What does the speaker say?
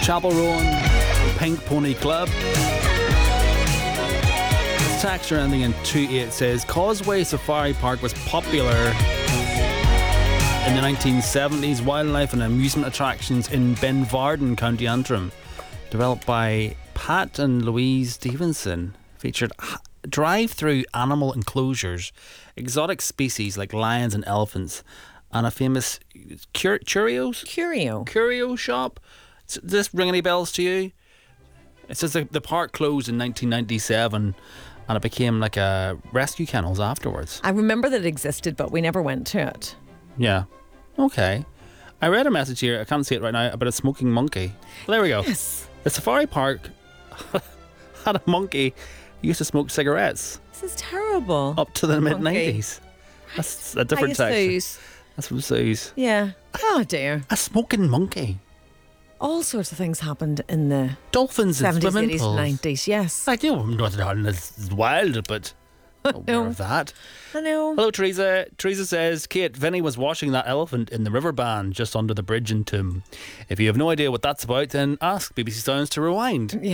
Chapel Roan, Pink Pony Club. This text ending in 28 says Causeway Safari Park was popular in the 1970s. Wildlife and amusement attractions in Benvarden, County Antrim, developed by Pat and Louise Stevenson, featured drive-through animal enclosures, exotic species like lions and elephants, and a famous curio shop. Does this ring any bells to you? It says the park closed in 1997 and it became like a rescue kennels afterwards. I remember that it existed, but we never went to it. Yeah. Okay. I read a message here, I can't see it right now, about a smoking monkey. Well, there we go. Yes. The safari park had a monkey who used to smoke cigarettes This is terrible. up to the mid-90s. That's a different text. That's from Suze. Yeah. Oh dear. A smoking monkey. All sorts of things happened in the Dolphins in 70s, swimming 80s, pools. 90s. Yes. I do nothing as wild, but aware of that. I know. Hello, Teresa. Teresa says, Kate, Vinny was washing that elephant in the river band just under the bridge in Toom. If you have no idea what that's about, then ask BBC Sounds to rewind. Yeah.